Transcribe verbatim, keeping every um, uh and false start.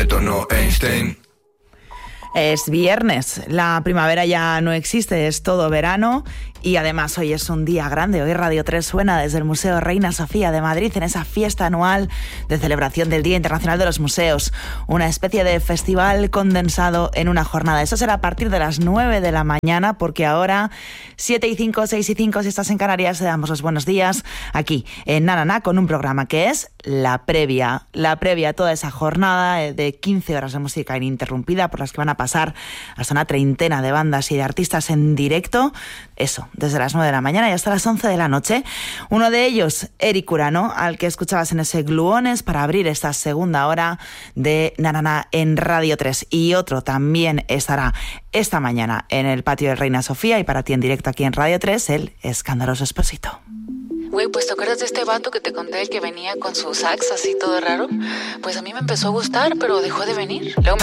Newton o Einstein. Es viernes, la primavera ya no existe, es todo verano y además hoy es un día grande. Hoy Radio tres suena desde el Museo Reina Sofía de Madrid en esa fiesta anual de celebración del Día Internacional de los Museos, una especie de festival condensado en una jornada. Eso será a partir de las nueve de la mañana, porque ahora siete y cinco, seis y cinco, si estás en Canarias, te damos los buenos días aquí en Na Na Na con un programa que es la previa, la previa a toda esa jornada de quince horas de música ininterrumpida por las que van a pasar pasar hasta una treintena de bandas y de artistas en directo, eso, desde las nueve de la mañana y hasta las once de la noche. Uno de ellos, Eric Urano, al que escuchabas en ese Gluones para abrir esta segunda hora de Na Na Na en Radio tres. Y otro también estará esta mañana en el patio de Reina Sofía y para ti en directo aquí en Radio tres, el Escandaloso Expósito. Güey, pues ¿te acuerdas de este vato que te conté, el que venía con su sax así todo raro? Pues a mí me empezó a gustar, pero dejó de venir. Luego me